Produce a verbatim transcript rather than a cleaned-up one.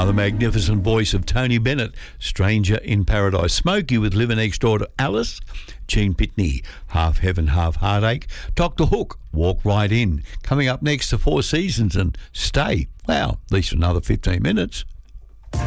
Now the magnificent voice of Tony Bennett, Stranger in Paradise. Smokey with Living Next Door to Alice. Gene Pitney, Half Heaven, Half Heartache. Doctor Hook, Walk Right In. Coming up next to Four Seasons and Stay. Wow, at least another fifteen minutes.